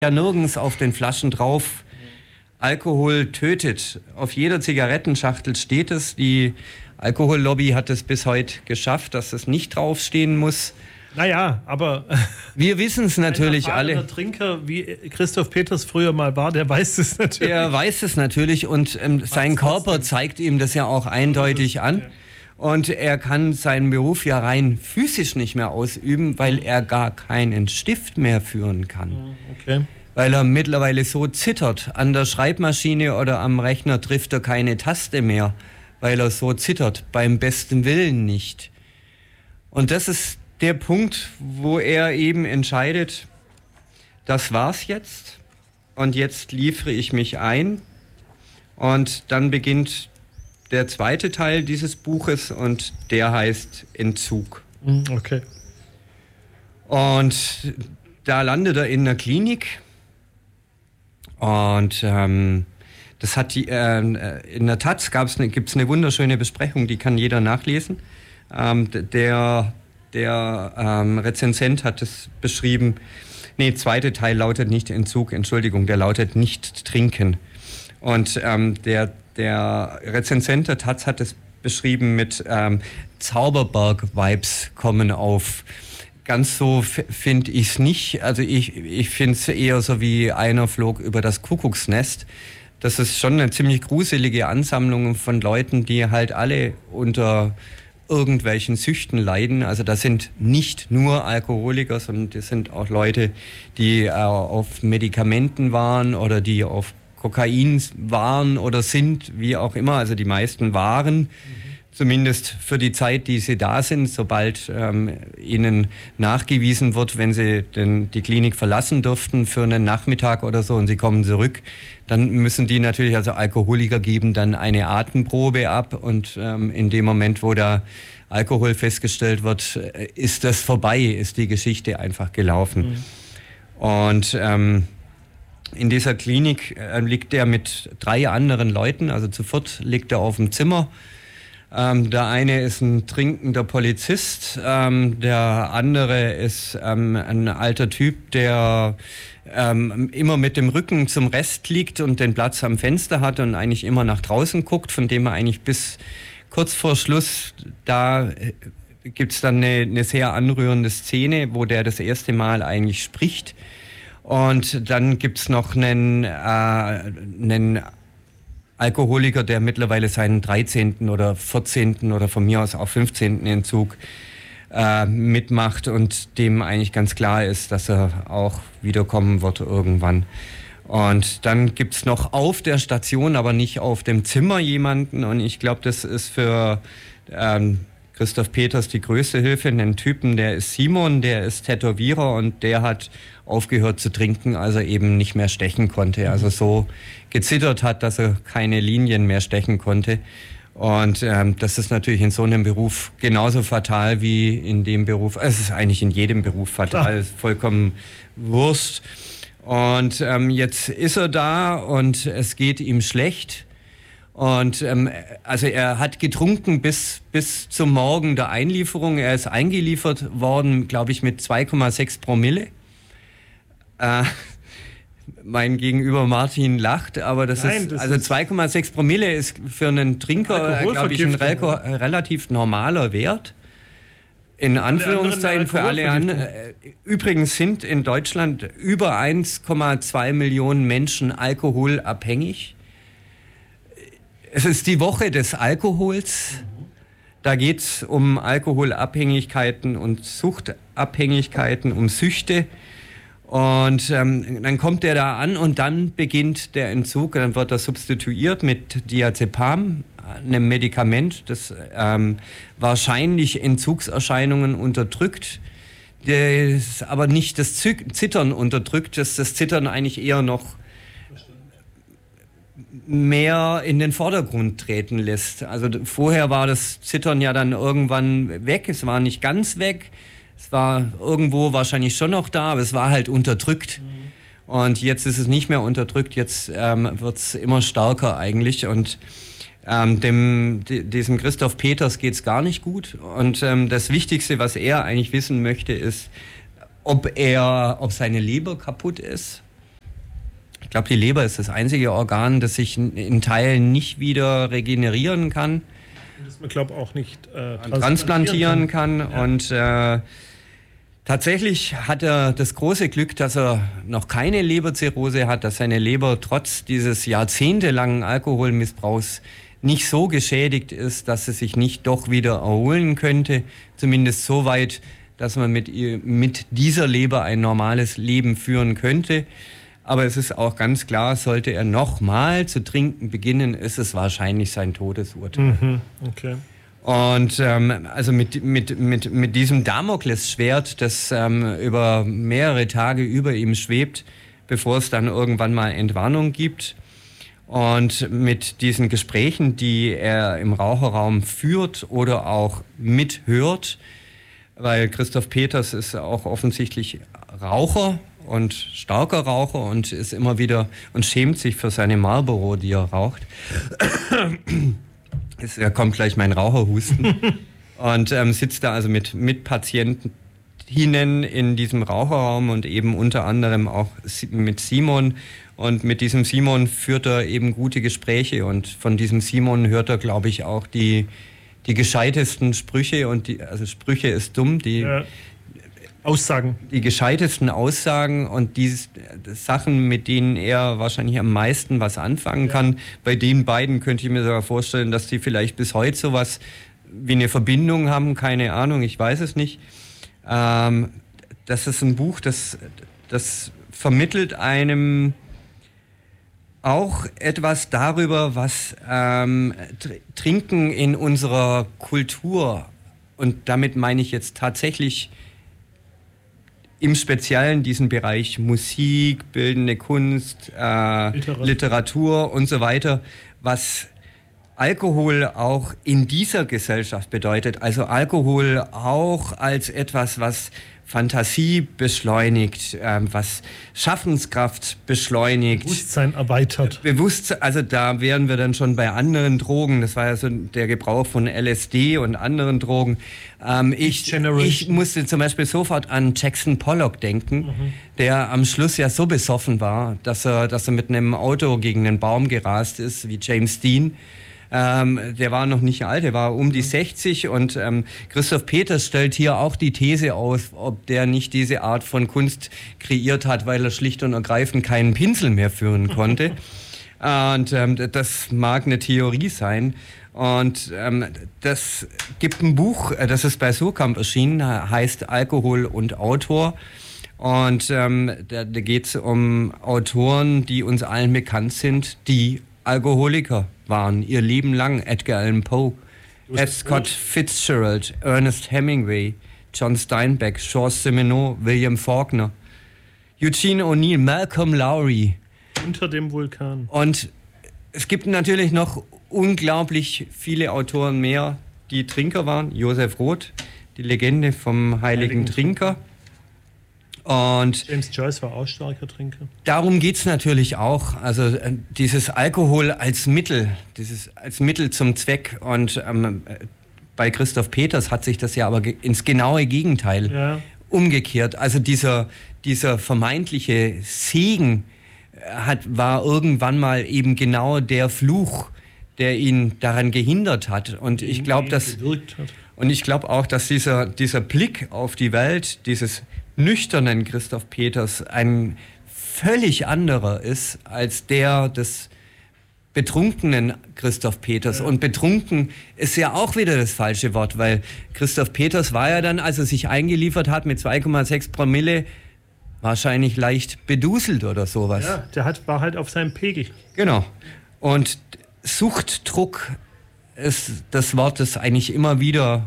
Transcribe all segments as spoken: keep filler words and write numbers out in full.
Ja, nirgends auf den Flaschen drauf, Alkohol tötet. Auf jeder Zigarettenschachtel steht es. Die Alkohollobby hat es bis heute geschafft, dass es nicht draufstehen muss. Naja, aber wir wissen es natürlich ein alle. Ein Trinker, wie Christoph Peters früher mal war, der weiß es natürlich. Er weiß es natürlich und ähm, sein Körper zeigt ihm das ja auch eindeutig an. Und er kann seinen Beruf ja rein physisch nicht mehr ausüben, weil er gar keinen Stift mehr führen kann. Okay. Weil er mittlerweile so zittert. An der Schreibmaschine oder am Rechner trifft er keine Taste mehr, weil er so zittert. Beim besten Willen nicht. Und das ist der Punkt, wo er eben entscheidet, das war's jetzt. Und jetzt liefere ich mich ein. Und dann beginnt der zweite Teil dieses Buches und der heißt Entzug. Okay. Und da landet er in einer Klinik und ähm, das hat die, äh, in der Taz gab's ne, gibt's eine wunderschöne Besprechung, die kann jeder nachlesen. Ähm, der der ähm, Rezensent hat es beschrieben, nee, zweite Teil lautet nicht Entzug, Entschuldigung, der lautet nicht trinken. Und ähm, der Der Rezensent der Taz hat es beschrieben mit ähm, Zauberberg-Vibes kommen auf. Ganz so finde ich es nicht. Also ich, ich finde es eher so wie einer flog über das Kuckucksnest. Das ist schon eine ziemlich gruselige Ansammlung von Leuten, die halt alle unter irgendwelchen Süchten leiden. Also das sind nicht nur Alkoholiker, sondern das sind auch Leute, die äh, auf Medikamenten waren oder die auf Kokain waren oder sind, wie auch immer, also die meisten waren, mhm. zumindest für die Zeit, die sie da sind, sobald ähm, ihnen nachgewiesen wird, wenn sie denn die Klinik verlassen dürften für einen Nachmittag oder so und sie kommen zurück, dann müssen die natürlich, also Alkoholiker geben dann eine Atemprobe ab und ähm, in dem Moment, wo da Alkohol festgestellt wird, ist das vorbei, ist die Geschichte einfach gelaufen. Mhm. Und ähm, in dieser Klinik äh, liegt er mit drei anderen Leuten, also zu viert liegt er auf dem Zimmer. Ähm, der eine ist ein trinkender Polizist, ähm, der andere ist ähm, ein alter Typ, der ähm, immer mit dem Rücken zum Rest liegt und den Platz am Fenster hat und eigentlich immer nach draußen guckt, von dem er eigentlich bis kurz vor Schluss, da äh, gibt es dann eine, eine sehr anrührende Szene, wo der das erste Mal eigentlich spricht. Und dann gibt's noch einen, äh, einen Alkoholiker, der mittlerweile seinen dreizehnten oder vierzehnten oder von mir aus auch fünfzehnten Entzug äh, mitmacht und dem eigentlich ganz klar ist, dass er auch wiederkommen wird irgendwann. Und dann gibt's noch auf der Station, aber nicht auf dem Zimmer jemanden. Und ich glaube, das ist für ähm, Christoph Peters die größte Hilfe, einen Typen, der ist Simon, der ist Tätowierer und der hat aufgehört zu trinken, als er eben nicht mehr stechen konnte. Also so gezittert hat, dass er keine Linien mehr stechen konnte. Und ähm, das ist natürlich in so einem Beruf genauso fatal wie in dem Beruf. Es ist eigentlich in jedem Beruf fatal, es ist vollkommen Wurst. Und ähm, jetzt ist er da und es geht ihm schlecht. Und ähm, also er hat getrunken bis, bis zum Morgen der Einlieferung. Er ist eingeliefert worden, glaube ich, mit zwei Komma sechs Promille. Äh, mein Gegenüber Martin lacht, aber das Nein, ist, das also zwei Komma sechs Promille ist für einen Trinker, glaube ich, ein re- relativ normaler Wert. In Anführungszeichen für alle anderen. Übrigens sind in Deutschland über eins Komma zwei Millionen Menschen alkoholabhängig. Es ist die Woche des Alkohols. Da geht es um Alkoholabhängigkeiten und Suchtabhängigkeiten, um Süchte. Und ähm, dann kommt der da an und dann beginnt der Entzug. Dann wird er substituiert mit Diazepam, einem Medikament, das ähm, wahrscheinlich Entzugserscheinungen unterdrückt, das aber nicht das Zittern unterdrückt, das das Zittern eigentlich eher noch mehr in den Vordergrund treten lässt. Also vorher war das Zittern ja dann irgendwann weg, es war nicht ganz weg, es war irgendwo wahrscheinlich schon noch da, aber es war halt unterdrückt. Mhm. Und jetzt ist es nicht mehr unterdrückt, jetzt ähm, wird es immer stärker eigentlich und Ähm, dem, d- diesem Christoph Peters geht's gar nicht gut. Und ähm, das Wichtigste, was er eigentlich wissen möchte, ist, ob er, ob seine Leber kaputt ist. glaube, die Leber ist das einzige Organ, das sich in Teilen nicht wieder regenerieren kann. Das man, glaube ich, auch nicht äh, transplantieren, transplantieren kann. kann. Ja. Und äh, tatsächlich hat er das große Glück, dass er noch keine Leberzirrhose hat, dass seine Leber trotz dieses jahrzehntelangen Alkoholmissbrauchs nicht so geschädigt ist, dass es sich nicht doch wieder erholen könnte. Zumindest so weit, dass man mit, ihr, mit dieser Leber ein normales Leben führen könnte. Aber es ist auch ganz klar, sollte er nochmal zu trinken beginnen, ist es wahrscheinlich sein Todesurteil. Mhm, okay. Und ähm, also mit, mit, mit, mit diesem Damoklesschwert, das ähm, über mehrere Tage über ihm schwebt, bevor es dann irgendwann mal Entwarnung gibt, und mit diesen Gesprächen, die er im Raucherraum führt oder auch mithört, weil Christoph Peters ist auch offensichtlich Raucher und starker Raucher und ist immer wieder und schämt sich für seine Marlboro, die er raucht. Da kommt gleich mein Raucherhusten. Und ähm, sitzt da also mit Mitpatienten in diesem Raucherraum und eben unter anderem auch mit Simon. Und mit diesem Simon führt er eben gute Gespräche und von diesem Simon hört er, glaube ich, auch die, die gescheitesten Sprüche. Und die, also Sprüche ist dumm, die ja. Aussagen. Die gescheitesten Aussagen und die Sachen, mit denen er wahrscheinlich am meisten was anfangen ja. kann. Bei den beiden könnte ich mir sogar vorstellen, dass die vielleicht bis heute sowas wie eine Verbindung haben. Keine Ahnung, ich weiß es nicht. Ähm, das ist ein Buch, das, das vermittelt einem auch etwas darüber, was ähm, Trinken in unserer Kultur, und damit meine ich jetzt tatsächlich im Speziellen diesen Bereich Musik, bildende Kunst, äh, Literatur. Literatur und so weiter, was Alkohol auch in dieser Gesellschaft bedeutet. Also Alkohol auch als etwas, was Fantasie beschleunigt, äh, was Schaffenskraft beschleunigt. Bewusstsein erweitert. Bewusstsein, also da wären wir dann schon bei anderen Drogen. Das war ja so der Gebrauch von L S D und anderen Drogen. Ähm, ich, ich musste zum Beispiel sofort an Jackson Pollock denken, mhm. der am Schluss ja so besoffen war, dass er, dass er mit einem Auto gegen einen Baum gerast ist, wie James Dean. Ähm, der war noch nicht alt, der war um die sechzig und ähm, Christoph Peters stellt hier auch die These aus, ob der nicht diese Art von Kunst kreiert hat, weil er schlicht und ergreifend keinen Pinsel mehr führen konnte. Und ähm, das mag eine Theorie sein. Und ähm, das gibt ein Buch, das ist bei Surkamp erschienen, heißt Alkohol und Autor. Und ähm, da, da geht es um Autoren, die uns allen bekannt sind, die Alkoholiker waren, ihr Leben lang. Edgar Allan Poe, F. Scott Fitzgerald, Ernest Hemingway, John Steinbeck, Georges Simenon, William Faulkner, Eugene O'Neill, Malcolm Lowry. Unter dem Vulkan. Und es gibt natürlich noch unglaublich viele Autoren mehr, die Trinker waren. Josef Roth, die Legende vom heiligen, heiligen Trinker. Und James Joyce war auch starker Trinker. Darum geht es natürlich auch. Also äh, dieses Alkohol als Mittel, dieses als Mittel zum Zweck. Und ähm, bei Christoph Peters hat sich das ja aber ge- ins genaue Gegenteil ja. umgekehrt. Also dieser, dieser vermeintliche Segen hat, war irgendwann mal eben genau der Fluch, der ihn daran gehindert hat. Und ich glaube, dass und ich glaube auch, dass dieser, dieser Blick auf die Welt, dieses nüchternen Christoph Peters ein völlig anderer ist als der des betrunkenen Christoph Peters. Ja. Und betrunken ist ja auch wieder das falsche Wort, weil Christoph Peters war ja dann, als er sich eingeliefert hat mit zwei Komma sechs Promille, wahrscheinlich leicht beduselt oder sowas. Ja, der hat, war halt auf seinem Pegel. Genau. Und Suchtdruck ist das Wort, das eigentlich immer wieder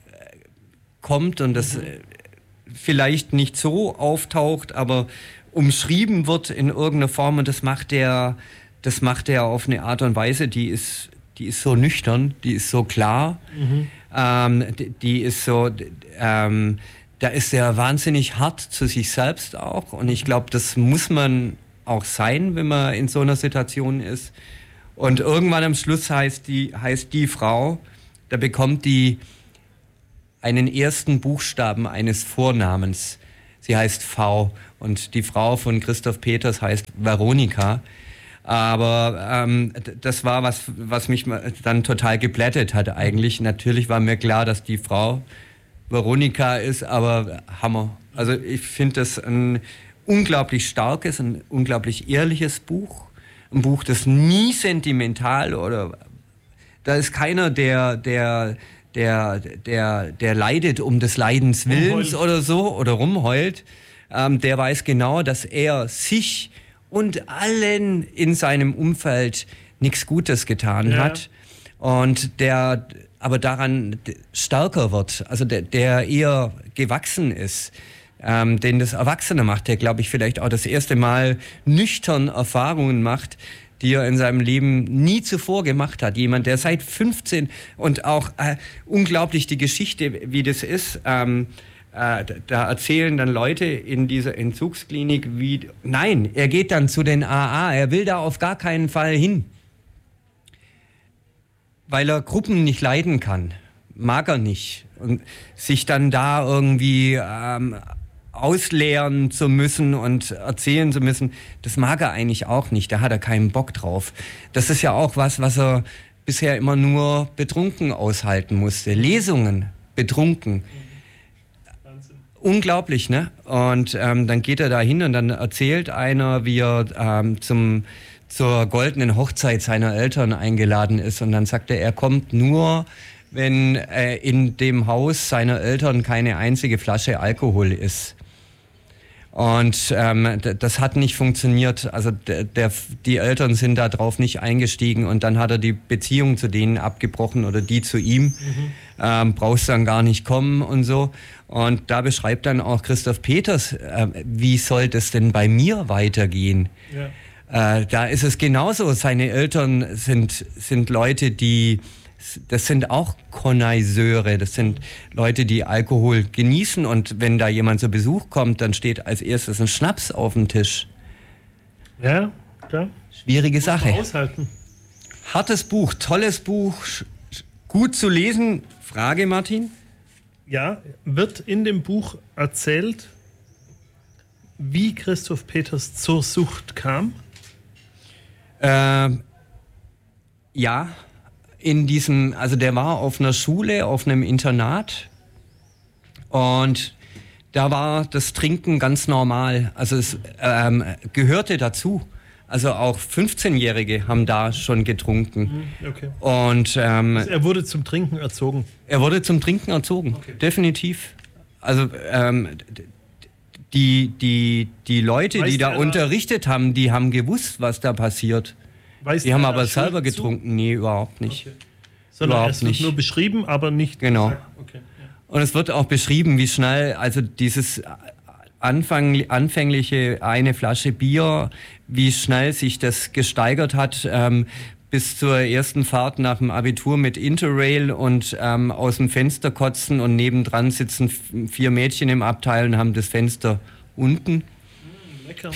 kommt und das mhm. vielleicht nicht so auftaucht, aber umschrieben wird in irgendeiner Form, und das macht der, das macht er auf eine Art und Weise, die ist, die ist so nüchtern, die ist so klar, mhm. ähm, die, die ist so, ähm, da ist er wahnsinnig hart zu sich selbst auch, und ich glaube, das muss man auch sein, wenn man in so einer Situation ist. Und irgendwann am Schluss heißt die, heißt die Frau, da bekommt die einen ersten Buchstaben eines Vornamens. Sie heißt V und die Frau von Christoph Peters heißt Veronika. Aber ähm, das war was, was mich dann total geblättet hat eigentlich. Natürlich war mir klar, dass die Frau Veronika ist, aber Hammer. Also ich finde das ein unglaublich starkes, ein unglaublich ehrliches Buch. Ein Buch, das nie sentimental oder da ist keiner, der, der, der, der, der leidet um des Leidens Willens oder so oder rumheult. Ähm, der weiß genau, dass er sich und allen in seinem Umfeld nichts Gutes getan ja. hat und der aber daran stärker wird, also der, der eher gewachsen ist, ähm, den das Erwachsene macht, der glaube ich vielleicht auch das erste Mal nüchtern Erfahrungen macht, die er in seinem Leben nie zuvor gemacht hat. Jemand, der seit fünfzehn und auch äh, unglaublich die Geschichte, wie das ist, ähm, da erzählen dann Leute in dieser Entzugsklinik, wie, nein, er geht dann zu den A A, er will da auf gar keinen Fall hin, weil er Gruppen nicht leiden kann, mag er nicht. Und sich dann da irgendwie ähm, ausleeren zu müssen und erzählen zu müssen, das mag er eigentlich auch nicht, da hat er keinen Bock drauf. Das ist ja auch was, was er bisher immer nur betrunken aushalten musste. Lesungen, betrunken. Unglaublich, ne? Und ähm, dann geht er da hin und dann erzählt einer, wie er ähm, zum, zur goldenen Hochzeit seiner Eltern eingeladen ist. Und dann sagt er, er kommt nur, wenn äh, in dem Haus seiner Eltern keine einzige Flasche Alkohol ist. Und ähm, das hat nicht funktioniert. Also der, der, die Eltern sind da drauf nicht eingestiegen und dann hat er die Beziehung zu denen abgebrochen oder die zu ihm. Mhm. Ähm, brauchst dann gar nicht kommen und so. Und da beschreibt dann auch Christoph Peters, äh, wie soll das denn bei mir weitergehen? Ja. Äh, da ist es genauso. Seine Eltern sind, sind Leute, die, das sind auch Connoisseure, das sind Leute, die Alkohol genießen. Und wenn da jemand zu Besuch kommt, dann steht als erstes ein Schnaps auf dem Tisch. Ja, klar. Schwierige Sache. Aushalten. Hartes Buch, tolles Buch, gut zu lesen. Frage, Martin? Ja, wird in dem Buch erzählt, wie Christoph Peters zur Sucht kam? Ähm, ja, in diesem, also der war auf einer Schule, auf einem Internat und da war das Trinken ganz normal. Also es ähm, gehörte dazu. Also auch fünfzehnjährige haben da schon getrunken. Okay. Und ähm, also er wurde zum Trinken erzogen. Er wurde zum Trinken erzogen, okay. Definitiv. Also ähm, die, die, die Leute, weiß die da unterrichtet da? haben, die haben gewusst, was da passiert. Weiß die haben aber selber getrunken. Zu? Nee, überhaupt nicht. Okay. Sondern überhaupt es wird nicht. Nur beschrieben, aber nicht genau. gesagt. Okay. Ja. Und es wird auch beschrieben, wie schnell, also dieses Anfang, anfängliche eine Flasche Bier, wie schnell sich das gesteigert hat, ähm, bis zur ersten Fahrt nach dem Abitur mit Interrail und ähm, aus dem Fenster kotzen und nebendran sitzen vier Mädchen im Abteil und haben das Fenster unten. Lecker.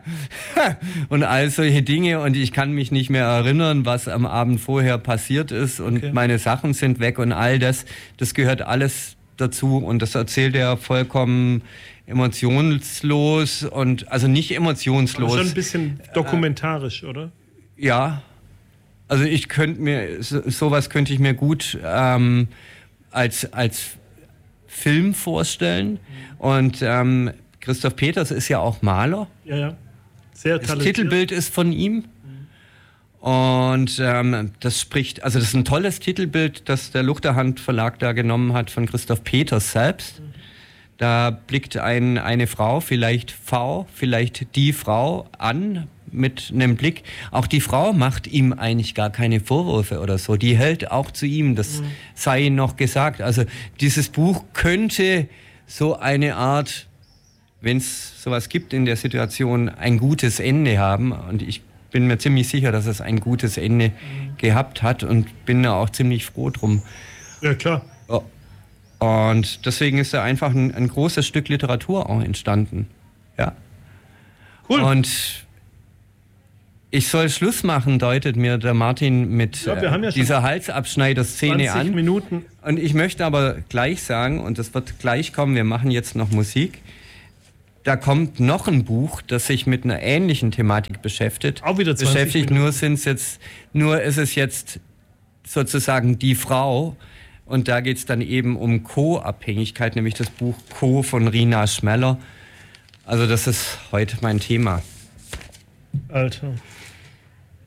Und all solche Dinge und ich kann mich nicht mehr erinnern, was am Abend vorher passiert ist und okay. meine Sachen sind weg und all das, das gehört alles dazu und das erzählt er vollkommen emotionslos und also nicht emotionslos. Aber schon ein bisschen dokumentarisch, äh, oder? Ja, also ich könnte mir so, sowas könnte ich mir gut ähm, als als Film vorstellen. Mhm. Und ähm, Christoph Peters ist ja auch Maler. Ja, ja. Sehr talentiert. Das Titelbild ist von ihm. Mhm. Und ähm, das spricht, also das ist ein tolles Titelbild, das der Luchterhand Verlag da genommen hat von Christoph Peters selbst. Mhm. Da blickt ein, eine Frau, vielleicht V, vielleicht die Frau an mit einem Blick. Auch die Frau macht ihm eigentlich gar keine Vorwürfe oder so. Die hält auch zu ihm, das mhm. sei ihm noch gesagt. Also dieses Buch könnte so eine Art, wenn es sowas gibt in der Situation, ein gutes Ende haben. Und ich bin mir ziemlich sicher, dass es ein gutes Ende mhm. gehabt hat und bin da auch ziemlich froh drum. Ja, klar. Oh. Und deswegen ist da einfach ein, ein großes Stück Literatur auch entstanden. Ja. Cool. Und ich soll Schluss machen, deutet mir der Martin mit ja, wir haben ja äh, dieser Halsabschneider-Szene an. zwanzig Minuten. Und ich möchte aber gleich sagen, und das wird gleich kommen, wir machen jetzt noch Musik. da kommt noch ein Buch, das sich mit einer ähnlichen Thematik beschäftigt. Auch wieder zwanzig beschäftigt. Minuten. Nur sind's jetzt, nur ist es jetzt sozusagen die Frau. Und da geht es dann eben um Co-Abhängigkeit, nämlich das Buch Co von Rina Schmeller. Also das ist heute mein Thema. Alter.